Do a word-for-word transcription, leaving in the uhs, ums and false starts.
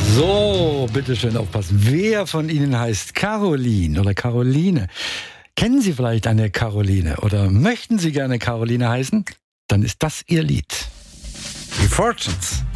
So, bitte schön aufpassen. Wer von Ihnen heißt Caroline oder Caroline? Kennen Sie vielleicht eine Caroline oder möchten Sie gerne Caroline heißen? Dann ist das Ihr Lied. Die Fortunes.